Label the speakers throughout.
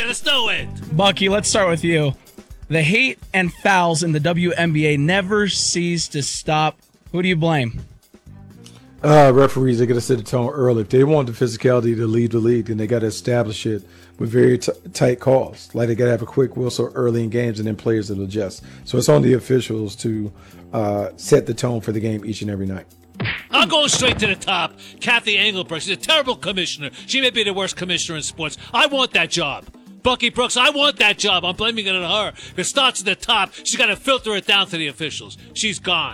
Speaker 1: Let's do it.
Speaker 2: Bucky, let's start with you. The hate and fouls in the WNBA never cease to stop. Who do you blame?
Speaker 3: Referees, they got to set the tone early. If they want the physicality to lead the league, then they got to establish it with very tight calls. Like they got to have a quick whistle early in games and then players will adjust. So it's on the officials to set the tone for the game each and every night.
Speaker 1: I'm going straight to the top. Kathy Engelbrecht, she's a terrible commissioner. She may be the worst commissioner in sports. I want that job. Bucky Brooks, I want that job. I'm blaming it on her. If it starts at the top, she's got to filter it down to the officials. She's gone.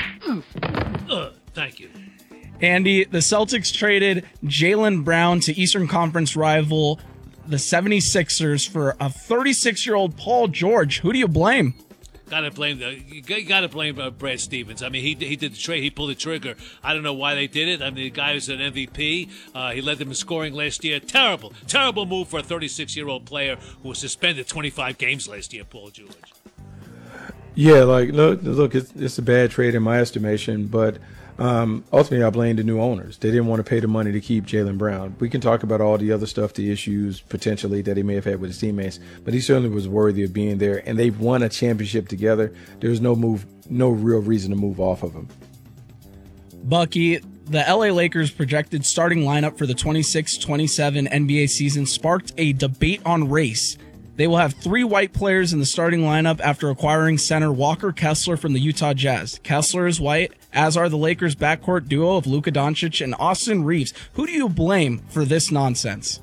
Speaker 1: Thank you.
Speaker 2: Andy, the Celtics traded Jaylen Brown to Eastern Conference rival the 76ers for a 36-year-old Paul George. Who do you blame?
Speaker 1: You gotta blame Brad Stevens. I mean, he did the trade. He pulled the trigger. I don't know why they did it. I mean, the guy was an MVP. He led them in scoring last year. Terrible move for a 36-year-old player who was suspended 25 games last year, Paul George.
Speaker 3: Yeah, look, it's a bad trade in my estimation, but ultimately I blame the new owners. They didn't want to pay the money to keep Jaylen Brown. We can talk about all the other stuff, the issues potentially that he may have had with his teammates, but he certainly was worthy of being there, and they've won a championship together. There's no real reason to move off of him.
Speaker 2: Bucky, the LA Lakers' projected starting lineup for the 26-27 NBA season sparked a debate on race. They will have 3 white players in the starting lineup after acquiring center Walker Kessler from the Utah Jazz. Kessler is white, as are the Lakers' backcourt duo of Luka Doncic and Austin Reeves. Who do you blame for this nonsense?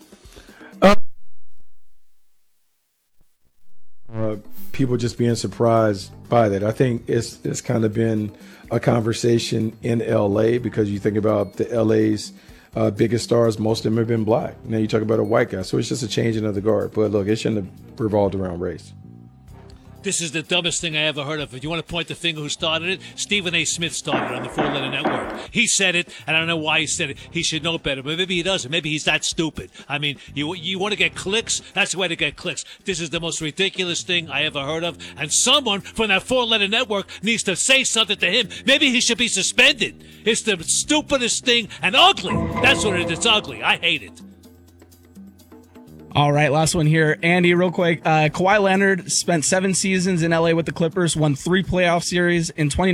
Speaker 3: People just being surprised by that. I think it's kind of been a conversation in LA because you think about the LA's biggest stars, most of them have been black. Now you talk about a white guy, so it's just a changing of the guard. But look, it shouldn't have revolved around race.
Speaker 1: This is the dumbest thing I ever heard of. If you want to point the finger who started it, Stephen A. Smith started it on the 4-Letter Network. He said it, and I don't know why he said it. He should know better, but maybe he doesn't. Maybe he's that stupid. I mean, you want to get clicks? That's the way to get clicks. This is the most ridiculous thing I ever heard of, and someone from that 4-Letter Network needs to say something to him. Maybe he should be suspended. It's the stupidest thing, and ugly. That's what it is. It's ugly. I hate it.
Speaker 2: All right, last one here. Andy, real quick. Kawhi Leonard spent 7 seasons in LA with the Clippers, won 3 playoff series. In 2019